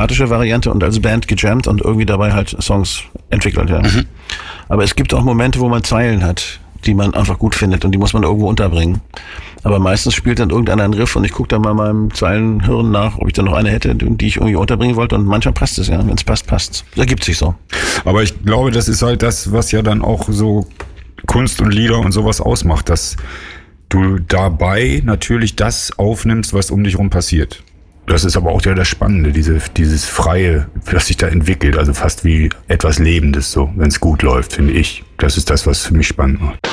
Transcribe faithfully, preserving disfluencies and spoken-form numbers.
automatische Variante und als Band gejammt und irgendwie dabei halt Songs entwickelt, ja. Mhm. Aber es gibt auch Momente, wo man Zeilen hat, die man einfach gut findet und die muss man irgendwo unterbringen. Aber meistens spielt dann irgendeiner einen Riff und ich gucke dann mal meinem Zeilenhirn nach, ob ich dann noch eine hätte, die ich irgendwie unterbringen wollte, und manchmal passt es, ja. Wenn es passt, passt. Das ergibt sich so. Aber ich glaube, das ist halt das, was ja dann auch so Kunst und Lieder und sowas ausmacht, dass du dabei natürlich das aufnimmst, was um dich rum passiert. Das ist aber auch ja das Spannende, diese, dieses Freie, was sich da entwickelt, also fast wie etwas Lebendes, so, wenn es gut läuft, finde ich. Das ist das, was für mich spannend macht.